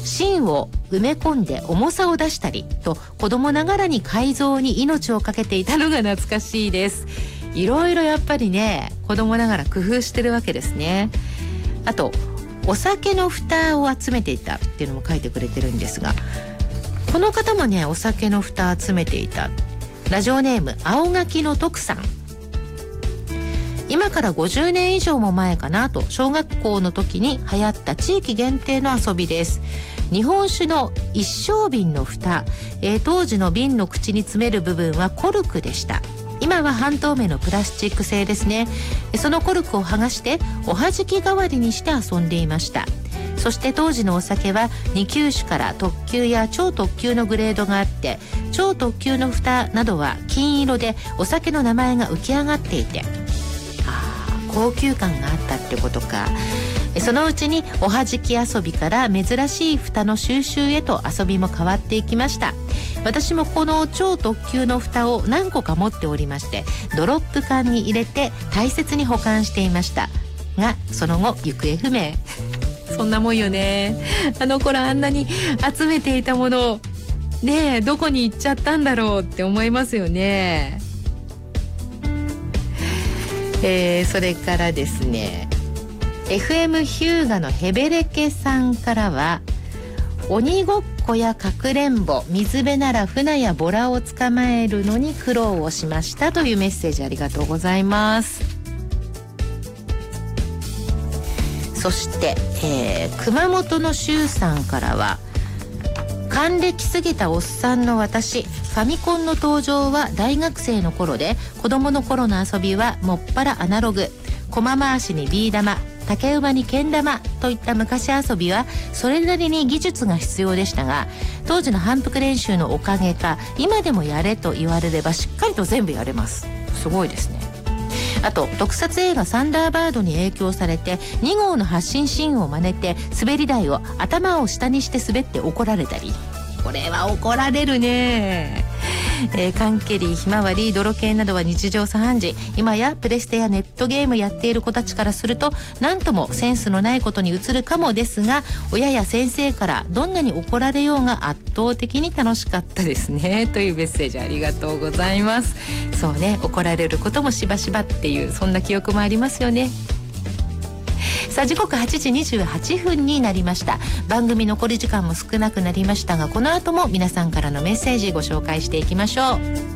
芯を埋め込んで重さを出したりと、子供ながらに改造に命をかけていたのが懐かしいです。いろいろやっぱりね、子供ながら工夫してるわけですね。あとお酒の蓋を集めていたっていうのも書いてくれてるんですが、この方もねお酒の蓋集めていた。ラジオネーム青柿の徳さん。今から50年以上も前かなと、小学校の時に流行った地域限定の遊びです。日本酒の一升瓶の蓋、当時の瓶の口に詰める部分はコルクでした。今は半透明のプラスチック製ですね。そのコルクを剥がしておはじき代わりにして遊んでいました。そして当時のお酒は2級酒から特級や超特級のグレードがあって、超特級の蓋などは金色でお酒の名前が浮き上がっていて、高級感があったってことか。そのうちにおはじき遊びから珍しい蓋の収集へと遊びも変わっていきました。私もこの超特級の蓋を何個か持っておりまして、ドロップ缶に入れて大切に保管していましたが、その後行方不明。そんなもんよね。あの頃あんなに集めていたものねえ、どこに行っちゃったんだろうって思いますよね。それからですね、 FM ヒューガのヘベレケさんからは、鬼ごっこやかくれんぼ、水辺なら船やボラを捕まえるのに苦労をしましたというメッセージありがとうございます。そして、熊本の周さんからは、還暦過ぎたおっさんの私、ファミコンの登場は大学生の頃で、子供の頃の遊びはもっぱらアナログ、駒回しにビー玉、竹馬にけん玉といった昔遊びはそれなりに技術が必要でしたが、当時の反復練習のおかげか今でもやれと言われればしっかりと全部やれます。すごいですね。あと特撮映画サンダーバードに影響されて2号の発進シーンを真似て滑り台を頭を下にして滑って怒られたり、これは怒られるね。缶蹴り、ひまわり、泥系などは日常茶飯事。今やプレステやネットゲームやっている子たちからすると何ともセンスのないことに映るかもですが、親や先生からどんなに怒られようが圧倒的に楽しかったですねというメッセージありがとうございます。そうね、怒られることもしばしばっていう、そんな記憶もありますよね。さあ時刻8時28分になりました。番組残り時間も少なくなりましたが、この後も皆さんからのメッセージご紹介していきましょう。